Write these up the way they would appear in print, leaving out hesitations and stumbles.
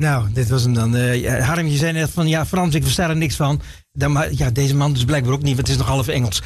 Nou, dit was hem dan. Harm, je zei net van, ja, Frans, ik versta er niks van. Maar ja, deze man dus blijkbaar ook niet, want het is nog half Engels.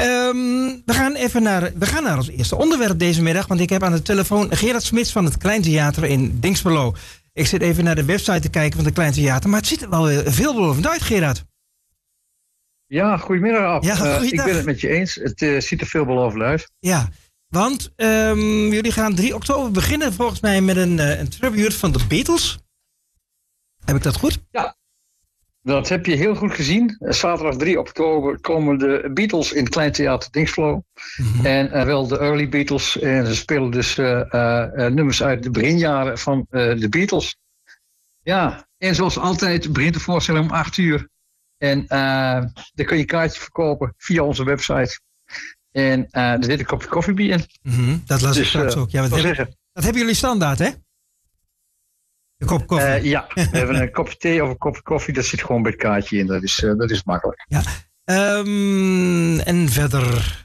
We gaan naar ons eerste onderwerp deze middag, want ik heb aan de telefoon Gerard Smits van het Klein Theater in Dinxperlo. Ik zit even naar de website te kijken van het Klein Theater, maar het ziet er wel veelbelovend uit, Gerard. Ja, goedemiddag, Ab. Ja, ik ben het met je eens. Het ziet er veelbelovend uit. Ja, want jullie gaan 3 oktober beginnen volgens mij met een tribute van de Beatles. Heb ik dat goed? Ja, dat heb je heel goed gezien. Zaterdag 3 oktober komen de Beatles in het Klein Theater Dinxperlo. Mm-hmm. En wel de early Beatles. En ze spelen dus nummers uit de beginjaren van de Beatles. Ja, en zoals altijd begint de voorstelling om 8:00. En daar kun je een kaartje verkopen via onze website. En er zit een kopje koffie bij in. Mm-hmm. Dat las ik straks ook. Ja, dat hebben jullie standaard, hè? Een kop koffie. Ja, we hebben een kopje thee of een kopje koffie. Dat zit gewoon bij het kaartje in. Dat is makkelijk. Ja. En verder?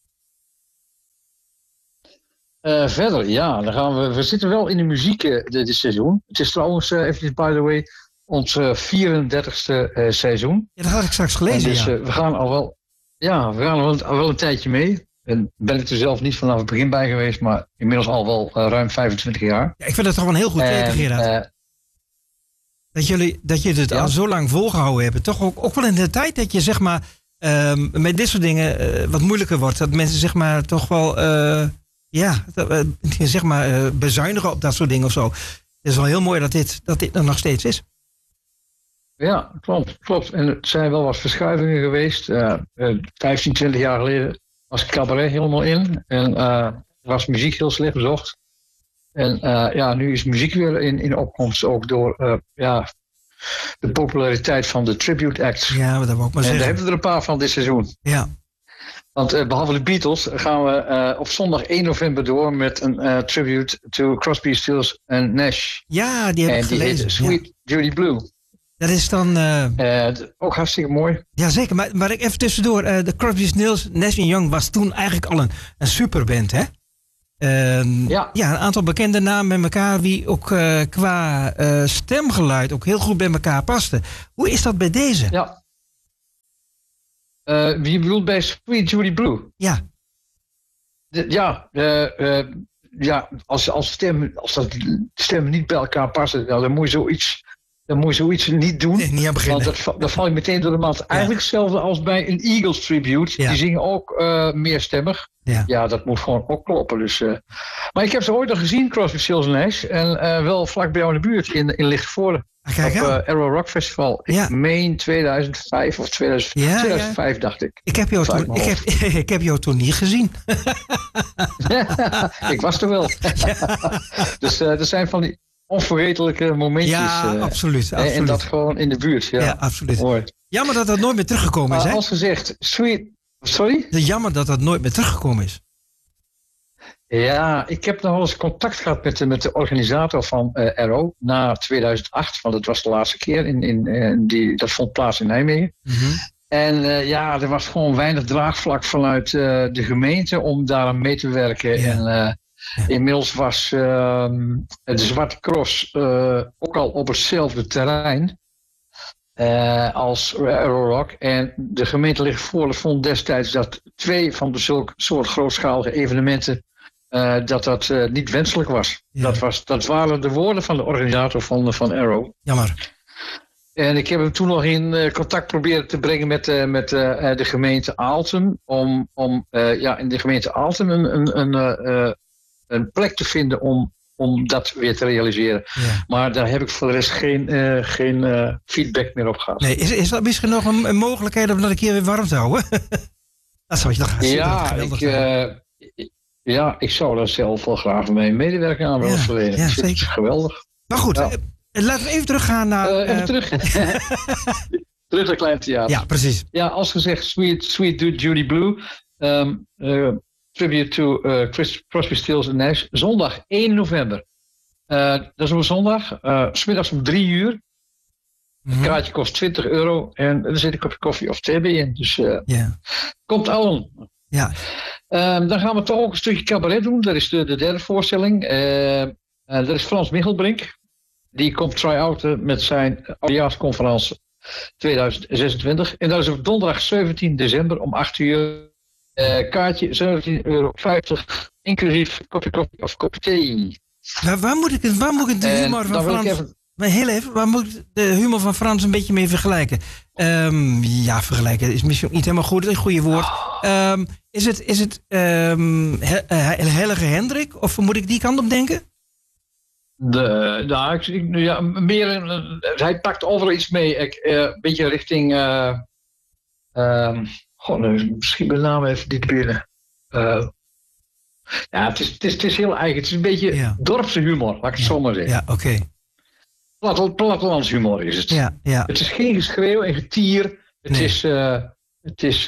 Verder, ja. Dan gaan we zitten wel in de muziek dit seizoen. Het is trouwens, even by the way, ons 34ste seizoen. Ja, dat had ik straks gelezen, dus we gaan al wel... Ja, we gaan wel een tijdje mee. En ben ik er zelf niet vanaf het begin bij geweest, maar inmiddels al wel ruim 25 jaar. Ja, ik vind het toch wel een heel goed weten, Gerard. Dat jullie het al zo lang volgehouden hebben. Toch ook wel in de tijd dat je zeg maar met dit soort dingen wat moeilijker wordt. Dat mensen zeg maar toch wel zeg maar bezuinigen op dat soort dingen of zo. Het is wel heel mooi dat dit er nog steeds is. Ja, klopt. En er zijn wel wat verschuivingen geweest. 15, 20 jaar geleden was cabaret helemaal in. En was muziek heel slecht bezocht. En nu is muziek weer in opkomst. Ook door de populariteit van de tribute acts. Ja, maar dat wil ik maar zeggen. En daar hebben we er een paar van dit seizoen. Ja. Want behalve de Beatles gaan we op zondag 1 november door met een tribute to Crosby, Stills en Nash. Ja, die heb ik gelezen. Die heet Sweet Judy Blue. Dat is dan... ook hartstikke mooi. Jazeker, maar ik even tussendoor. De Crosby, Stills, Nash Young was toen eigenlijk al een superband, hè? Ja, een aantal bekende namen met elkaar... die ook qua stemgeluid ook heel goed bij elkaar pasten. Hoe is dat bij deze? Ja. Wie bedoelt bij Sweet Judy Blue? Ja. Als dat stemmen niet bij elkaar passen... dan moet je zoiets niet doen. Nee, niet aan beginnen. Want dat val ik meteen door de mand. Eigenlijk hetzelfde als bij een Eagles tribute. Ja. Die zingen ook meerstemmig. Ja, dat moet gewoon ook kloppen. Dus, maar ik heb ze ooit al gezien, Crosby, Stills en Nash. En wel vlak bij jou in de buurt, in Lichtenvoorde. Op Arrow Rock Festival. Ik meen 2005 of 2005, dacht ik. Ik heb jou toen niet gezien. Ik was er wel. Dus er zijn van die onvergetelijke momentjes. Ja, absoluut. En dat gewoon in de buurt. Ja, absoluut. Mooi. Jammer dat dat nooit meer teruggekomen is, hè? Als gezegd, Sorry? Jammer dat dat nooit meer teruggekomen is. Ja, ik heb nog wel eens contact gehad met de organisator van Arrow na 2008, want dat was de laatste keer. Dat vond plaats in Nijmegen. Mm-hmm. En er was gewoon weinig draagvlak vanuit de gemeente om daar aan mee te werken. Ja. En inmiddels was de Zwarte Cross ook al op hetzelfde terrein als Arrow Rock. En de gemeente Lichtenvoorde vond destijds dat 2 van de zulke soort grootschalige evenementen dat niet wenselijk was. Ja. Dat waren de woorden van de organisator van Arrow. Jammer. En ik heb hem toen nog in contact proberen te brengen met de gemeente Aalten. Om in de gemeente Aalten een plek te vinden om dat weer te realiseren. Ja. Maar daar heb ik voor de rest geen feedback meer op gehad. Nee, is dat misschien nog een mogelijkheid om dat een keer weer warm te houden? Dat zou je toch gaan zien. Ik zou daar zelf wel graag mee medewerking aan willen verlenen. Ja, zeker. Geweldig. Maar goed, laten we even teruggaan naar... Terug naar Klein Theater. Ja, precies. Ja, als gezegd, Sweet Judy Blue. Tribute to Crosby, Stills en Nash. Zondag 1 november. Dat is op zondag. 's middags om 3 uur. Het kaartje kost €20. En er zit een kopje koffie of thee bij in. Dus komt allen. Ja. Dan gaan we toch ook een stukje cabaret doen. Dat is de derde voorstelling. Dat is Frans Michelbrink. die komt try-outen met zijn oudejaarsconferentie 2026. En dat is op donderdag 17 december om 8 uur. Kaartje €17,50, inclusief kopje koffie of kopje thee. Waar moet ik de humor van Frans... Heel even, waar moet ik de humor van Frans een beetje mee vergelijken? Vergelijken is misschien niet helemaal goed, een goede woord. Is het Heilige Hendrik? Of moet ik die kant op denken? Hij pakt overal iets mee. Een beetje richting... misschien mijn naam even niet binnen. Het is heel eigen. Het is een beetje dorpse humor, laat ik het zo maar zeggen. Ja, oké. Plattelands humor is het. Ja. Het is geen geschreeuw en getier. Het is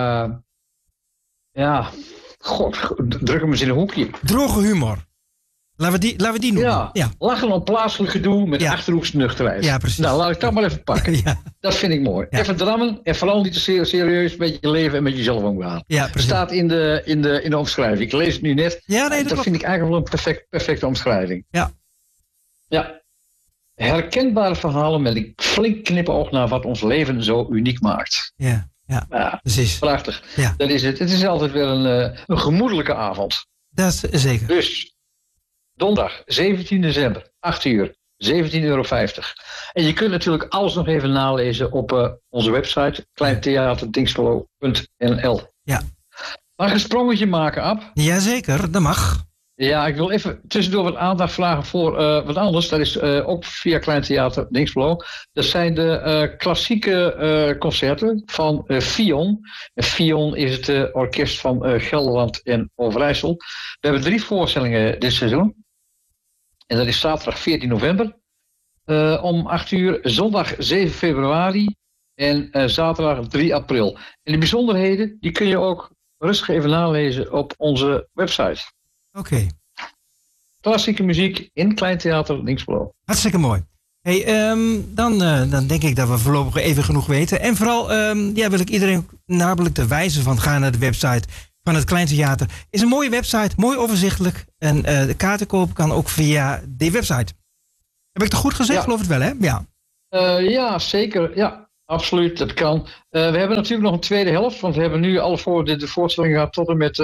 druk hem eens in een hoekje. Droge humor. Laten we die noemen. Ja. Lachen om plaatselijk gedoe met achterhoekse nuchterheid. Ja, precies. Nou, laat ik dat maar even pakken. Dat vind ik mooi. Ja. Even drammen en vooral niet te serieus met je leven en met jezelf omgaan. Ja, precies. Staat in de omschrijving. Ik lees het nu net. Ja, nee, dat vind ik eigenlijk wel een perfecte omschrijving. Ja. Herkenbare verhalen met een flink knipoog naar wat ons leven zo uniek maakt. Ja, precies. Prachtig. Ja. Dat is het. Het is altijd weer een gemoedelijke avond. Dat is zeker. Dus, donderdag, 17 december, 8 uur, €17,50. En je kunt natuurlijk alles nog even nalezen op onze website, kleintheaterdingselo.nl. Ja. Mag ik een sprongetje maken, Ab? Jazeker, dat mag. Ja, ik wil even tussendoor wat aandacht vragen voor wat anders. Dat is ook via Klein Theater Dingselo. Dat zijn de klassieke concerten van Fion. En Fion is het orkest van Gelderland en Overijssel. We hebben 3 voorstellingen dit seizoen. En dat is zaterdag 14 november om 8 uur. Zondag 7 februari en zaterdag 3 april. En de bijzonderheden die kun je ook rustig even nalezen op onze website. Oké. Klassieke muziek in Klein Theater Dingselo. Hartstikke mooi. Hey, dan denk ik dat we voorlopig even genoeg weten. En vooral wil ik iedereen namelijk de wijze van gaan naar de website van het Klein Theater. Is een mooie website, mooi overzichtelijk. En de kaarten kopen kan ook via die website. Heb ik het goed gezegd? Geloof het wel, hè? Ja. Ja, zeker. Ja, absoluut. Dat kan. We hebben natuurlijk nog een tweede helft. Want we hebben nu alle de voorstellingen gehad tot en met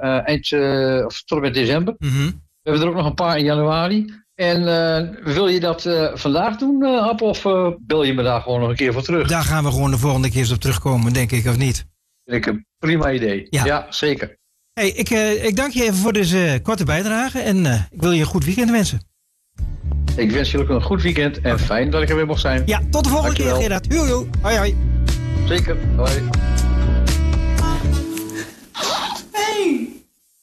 tot en met december. Mm-hmm. We hebben er ook nog een paar in januari. En wil je dat vandaag doen, Ab? Of bel je me daar gewoon nog een keer voor terug? Daar gaan we gewoon de volgende keer eens op terugkomen, denk ik, of niet? Vind ik een prima idee. Ja zeker. Hey, ik dank je even voor deze korte bijdrage. En ik wil je een goed weekend wensen. Ik wens jullie een goed weekend. En fijn dat ik er weer mocht zijn. Ja, tot de volgende keer, Gerard. Hoi. Zeker. Hoi.